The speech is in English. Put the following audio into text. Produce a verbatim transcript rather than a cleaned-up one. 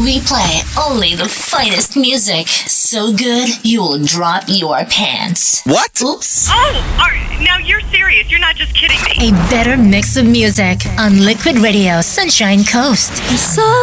We play only the finest music. So good, you'll drop your pants. What? Oops. Oh, are, now you're serious. You're not just kidding me. A better mix of music on Liquid Radio Sunshine Coast. So